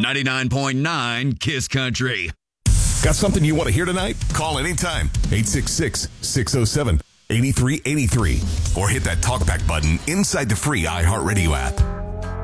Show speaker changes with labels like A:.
A: 99.9 Kiss Country.
B: Got something you want to hear tonight? Call anytime. 866-607-8383. Or hit that talkback button inside the free iHeartRadio app.